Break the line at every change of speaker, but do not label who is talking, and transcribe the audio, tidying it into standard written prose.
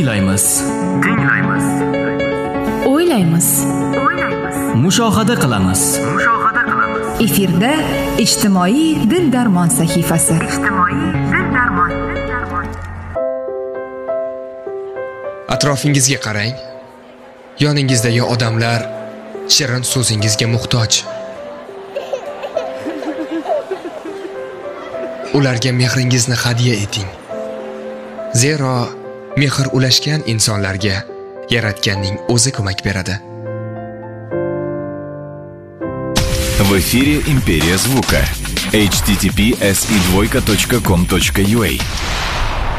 Tinglaymiz.
O'ylaymiz.
Mushohada qilamiz.
Efirda ijtimoiy dil-darmon sahifasi.
Atrofingizga qarang. Yoningizdagi odamlar shirin so'zingizga muhtoj. Ularga mehringizni hadya eting. Zero mehr ulashgan insonlarga Yaratganning o'zi ko'mak beradi.
В эфире «Империя звука». https://com.ua